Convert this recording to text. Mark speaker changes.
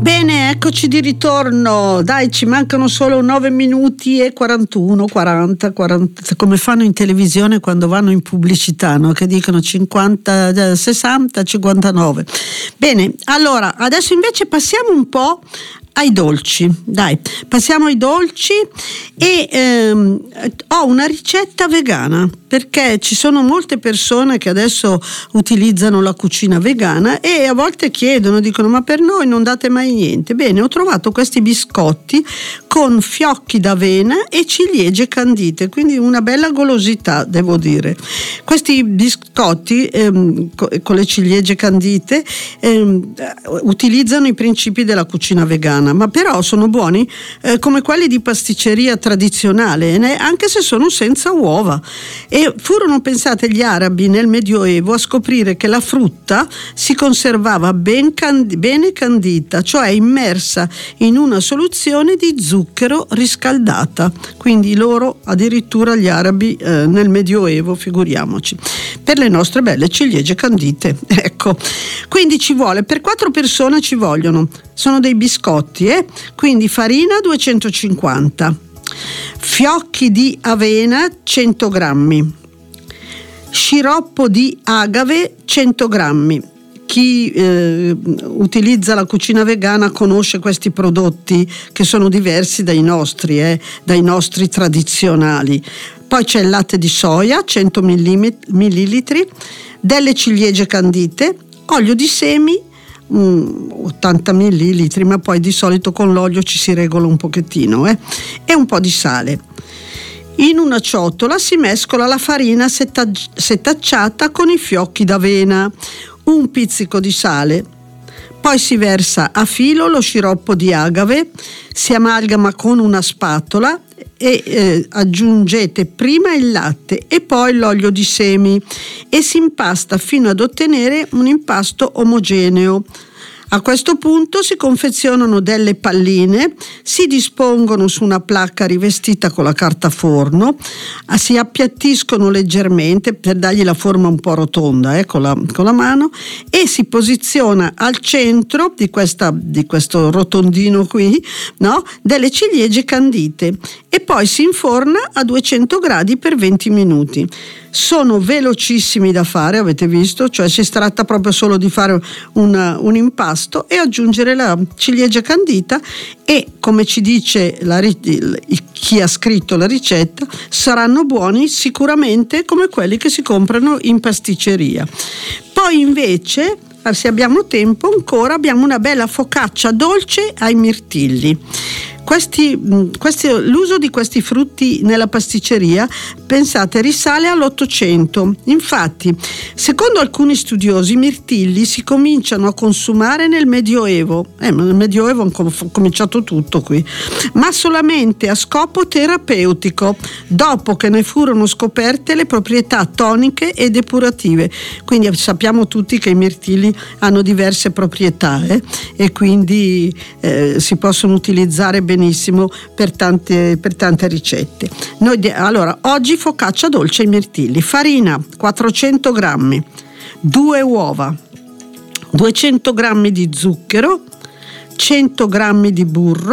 Speaker 1: Bene, eccoci di ritorno. Dai, ci mancano solo 9 minuti e 41, 40, come fanno in televisione quando vanno in pubblicità, no? Che dicono 50, 60, 59. Bene, allora, adesso invece passiamo un po' ai dolci. Dai, passiamo ai dolci e ho una ricetta vegana, perché ci sono molte persone che adesso utilizzano la cucina vegana e a volte chiedono, dicono: ma per noi non date mai niente? Bene, ho trovato questi biscotti con fiocchi d'avena e ciliegie candite, quindi una bella golosità, devo dire. Questi biscotti con le ciliegie candite utilizzano i principi della cucina vegana, ma però sono buoni come quelli di pasticceria tradizionale, anche se sono senza uova. E furono pensate gli arabi nel Medioevo a scoprire che la frutta si conservava bene candita, cioè immersa in una soluzione di zucchero riscaldata. Quindi loro, addirittura gli arabi nel Medioevo, figuriamoci, per le nostre belle ciliegie candite. Ecco, quindi ci vuole, per 4 persone ci vogliono, sono dei biscotti, quindi farina 250, fiocchi di avena 100 grammi, sciroppo di agave 100 grammi. Chi utilizza la cucina vegana conosce questi prodotti che sono diversi dai nostri tradizionali. Poi c'è il latte di soia 100 millilitri, delle ciliegie candite, olio di semi 80 millilitri, ma poi di solito con l'olio ci si regola un pochettino, e un po' di sale. In una ciotola si mescola la farina setacciata con i fiocchi d'avena, un pizzico di sale, poi si versa a filo lo sciroppo di agave, si amalgama con una spatola e aggiungete prima il latte e poi l'olio di semi e si impasta fino ad ottenere un impasto omogeneo. A questo punto si confezionano delle palline, si dispongono su una placca rivestita con la carta forno, si appiattiscono leggermente per dargli la forma un po' rotonda con la mano, e si posiziona al centro di questo rotondino qui, no? Delle ciliegie candite, e poi si inforna a 200 gradi per 20 minuti. Sono velocissimi da fare, avete visto? Cioè si tratta proprio solo di fare un impasto e aggiungere la ciliegia candita e, come ci dice chi ha scritto la ricetta, saranno buoni sicuramente come quelli che si comprano in pasticceria. Poi invece, se abbiamo tempo ancora, abbiamo una bella focaccia dolce ai mirtilli. L'uso di questi frutti nella pasticceria, pensate, risale all'800. Infatti, secondo alcuni studiosi, i mirtilli si cominciano a consumare nel Medioevo. Nel Medioevo hanno cominciato tutto qui, ma solamente a scopo terapeutico, dopo che ne furono scoperte le proprietà toniche e depurative. Quindi sappiamo tutti che i mirtilli hanno diverse proprietà, e quindi si possono utilizzare benissimo per tante ricette. Allora, oggi focaccia dolce ai mirtilli: farina 400 grammi, 2 uova, 200 grammi di zucchero, 100 grammi di burro,